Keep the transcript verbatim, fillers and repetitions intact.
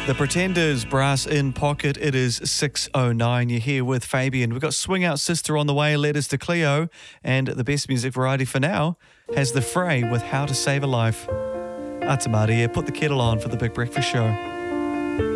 The Pretenders, Brass in Pocket. It is six oh nine. You're here with Fabian. We've got Swing Out Sister on the way, Letters to Cleo, and the best music variety for now has The Fray with How to Save a Life. Atamari, yeah, put the kettle on for the Big Breakfast Show.